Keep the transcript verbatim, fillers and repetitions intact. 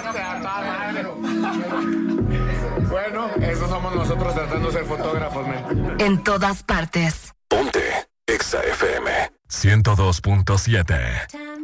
Bueno, eso somos nosotros tratando de ser fotógrafos, men. En todas partes. Ponte Exa F M ciento dos punto siete.